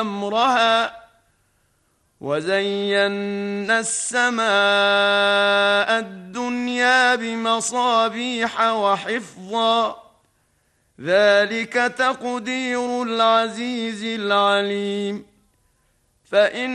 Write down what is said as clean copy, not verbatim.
أمرها وزينا السماء الدنيا بمصابيح وحفظا ذلك تقدير العزيز العليم فإن